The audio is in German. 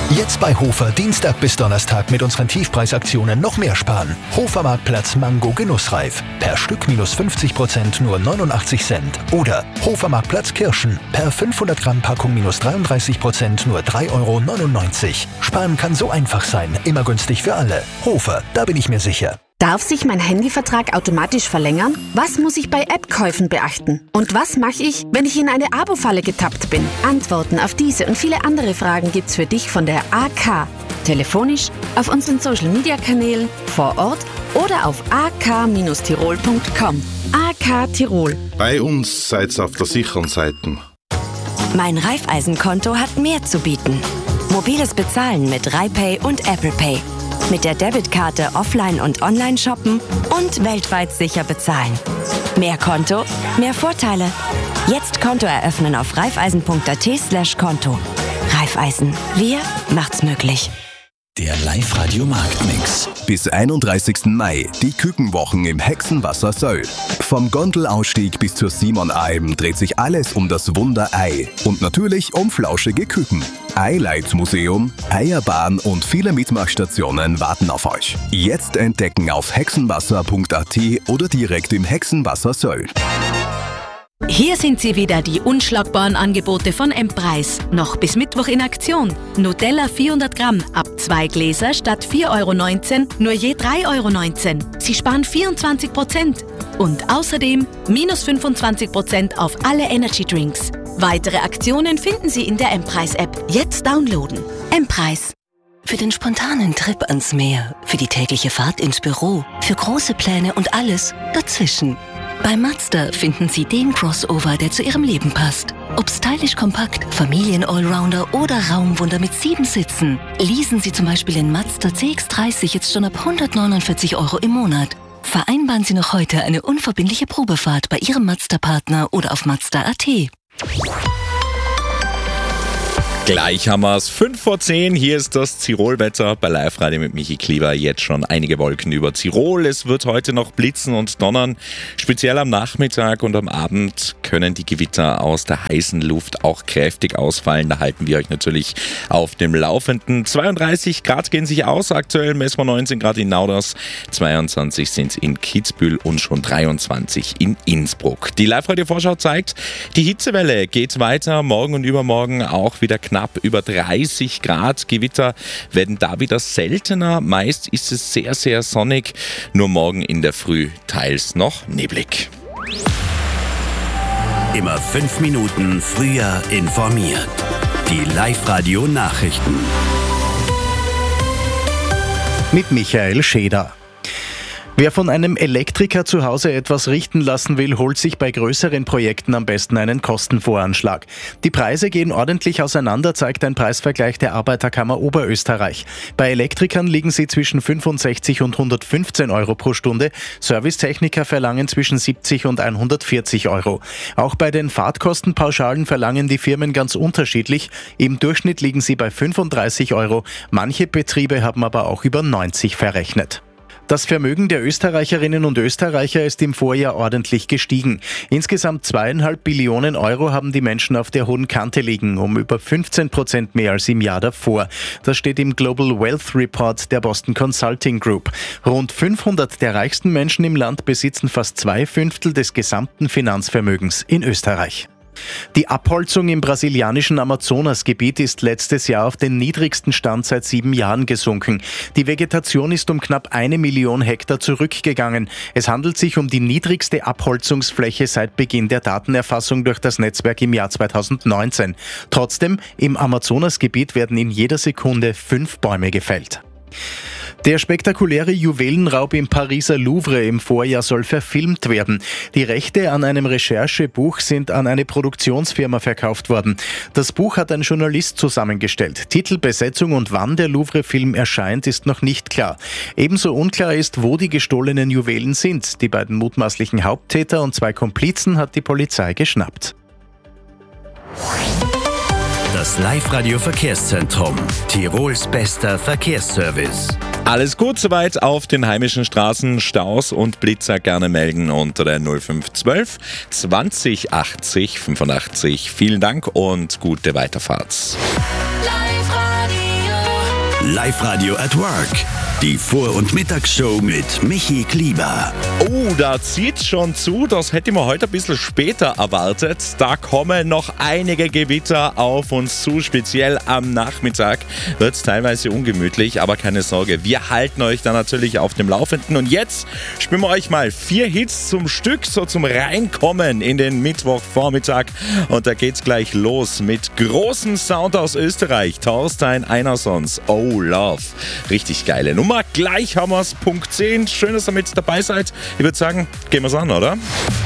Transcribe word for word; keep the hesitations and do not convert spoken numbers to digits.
Jetzt bei Hofer Dienstag bis Donnerstag mit unseren Tiefpreisaktionen noch mehr sparen. Hofer Marktplatz Mango Genussreif. Per Stück minus fünfzig Prozent nur neunundachtzig Cent. Oder Hofer Marktplatz Kirschen. Per fünfhundert Gramm Packung minus dreiunddreißig Prozent nur drei Euro neunundneunzig. Sparen kann so einfach sein. Immer günstig für alle. Hofer, da bin ich mir sicher. Darf sich mein Handyvertrag automatisch verlängern? Was muss ich bei App-Käufen beachten? Und was mache ich, wenn ich in eine Abo-Falle getappt bin? Antworten auf diese und viele andere Fragen gibt's für dich von der A K. Telefonisch, auf unseren Social-Media-Kanälen, vor Ort oder auf a k Bindestrich tirol punkt com. A K Tirol. Bei uns seid's auf der sicheren Seite. Mein Raiffeisenkonto hat mehr zu bieten. Mobiles Bezahlen mit RaiPay und Apple Pay. Mit der Debitkarte offline und online shoppen und weltweit sicher bezahlen. Mehr Konto, mehr Vorteile. Jetzt Konto eröffnen auf raiffeisen.at slash Konto. Raiffeisen, wir macht's möglich. Der Live-Radio-Marktmix. Bis einunddreißigsten Mai die Kükenwochen im Hexenwasser Söll. Vom Gondelausstieg bis zur Simon-Alm dreht sich alles um das Wunder Ei. Und natürlich um flauschige Küken. Eileitmuseum, Eierbahn und viele Mitmachstationen warten auf euch. Jetzt entdecken auf hexenwasser punkt a t oder direkt im Hexenwasser Söll. Hier sind sie wieder, die unschlagbaren Angebote von M-Preis. Noch bis Mittwoch in Aktion. Nutella vierhundert Gramm ab zwei Gläser statt vier Euro neunzehn, nur je drei Euro neunzehn. Sie sparen vierundzwanzig Prozent. Und außerdem minus fünfundzwanzig Prozent auf alle Energy Drinks. Weitere Aktionen finden Sie in der M-Preis-App. Jetzt downloaden. M-Preis. Für den spontanen Trip ans Meer, für die tägliche Fahrt ins Büro, für große Pläne und alles dazwischen. Bei Mazda finden Sie den Crossover, der zu Ihrem Leben passt. Ob stylisch kompakt, Familien-Allrounder oder Raumwunder mit sieben Sitzen. Leasen Sie zum Beispiel den Mazda C X dreißig jetzt schon ab hundertneunundvierzig Euro im Monat. Vereinbaren Sie noch heute eine unverbindliche Probefahrt bei Ihrem Mazda-Partner oder auf mazda punkt a t. Gleich haben wir es. fünf vor zehn. Hier ist das Tirolwetter bei Live-Radio mit Michi Klieber. Jetzt schon einige Wolken über Tirol. Es wird heute noch blitzen und donnern. Speziell am Nachmittag und am Abend können die Gewitter aus der heißen Luft auch kräftig ausfallen. Da halten wir euch natürlich auf dem Laufenden. zweiunddreißig Grad gehen sich aus. Aktuell messen wir neunzehn Grad in Nauders. zweiundzwanzig sind es in Kitzbühel und schon dreiundzwanzig in Innsbruck. Die Live-Radio-Vorschau zeigt, die Hitzewelle geht weiter. Morgen und übermorgen auch wieder knapp. Knapp über dreißig Grad. Gewitter werden da wieder seltener. Meist ist es sehr, sehr sonnig. Nur morgen in der Früh teils noch neblig. Immer fünf Minuten früher informiert. Die Live-Radio-Nachrichten. Mit Michael Scheder. Wer von einem Elektriker zu Hause etwas richten lassen will, holt sich bei größeren Projekten am besten einen Kostenvoranschlag. Die Preise gehen ordentlich auseinander, zeigt ein Preisvergleich der Arbeiterkammer Oberösterreich. Bei Elektrikern liegen sie zwischen fünfundsechzig und hundertfünfzehn Euro pro Stunde. Servicetechniker verlangen zwischen siebzig und hundertvierzig Euro. Auch bei den Fahrtkostenpauschalen verlangen die Firmen ganz unterschiedlich. Im Durchschnitt liegen sie bei fünfunddreißig Euro. Manche Betriebe haben aber auch über neunzig verrechnet. Das Vermögen der Österreicherinnen und Österreicher ist im Vorjahr ordentlich gestiegen. Insgesamt zweieinhalb Billionen Euro haben die Menschen auf der hohen Kante liegen, um über fünfzehn Prozent mehr als im Jahr davor. Das steht im Global Wealth Report der Boston Consulting Group. Rund fünfhundert der reichsten Menschen im Land besitzen fast zwei Fünftel des gesamten Finanzvermögens in Österreich. Die Abholzung im brasilianischen Amazonasgebiet ist letztes Jahr auf den niedrigsten Stand seit sieben Jahren gesunken. Die Vegetation ist um knapp eine Million Hektar zurückgegangen. Es handelt sich um die niedrigste Abholzungsfläche seit Beginn der Datenerfassung durch das Netzwerk im Jahr zweitausendneunzehn. Trotzdem, im Amazonasgebiet werden in jeder Sekunde fünf Bäume gefällt. Der spektakuläre Juwelenraub im Pariser Louvre im Vorjahr soll verfilmt werden. Die Rechte an einem Recherchebuch sind an eine Produktionsfirma verkauft worden. Das Buch hat ein Journalist zusammengestellt. Titel, Besetzung und wann der Louvre-Film erscheint, ist noch nicht klar. Ebenso unklar ist, wo die gestohlenen Juwelen sind. Die beiden mutmaßlichen Haupttäter und zwei Komplizen hat die Polizei geschnappt. Das Live-Radio-Verkehrszentrum. Tirols bester Verkehrsservice. Alles gut soweit auf den heimischen Straßen. Staus und Blitzer gerne melden unter der null fünf zwölf zwanzig achtzig fünfundachtzig. Vielen Dank und gute Weiterfahrt. Live Radio. Live-Radio at Work. Die Vor- und Mittagsshow mit Michi Klieber. Oh, da zieht schon zu. Das hätte man heute ein bisschen später erwartet. Da kommen noch einige Gewitter auf uns zu. Speziell am Nachmittag wird es teilweise ungemütlich. Aber keine Sorge, wir halten euch da natürlich auf dem Laufenden. Und jetzt spielen wir euch mal vier Hits zum Stück, so zum Reinkommen in den Mittwochvormittag. Und da geht's gleich los mit großem Sound aus Österreich. Thorstein Einersons, Oh Love. Richtig geile Nummer. Gleich haben wir's, Punkt zehn. Schön, dass ihr mit dabei seid. Ich würde sagen, gehen wir's an, oder?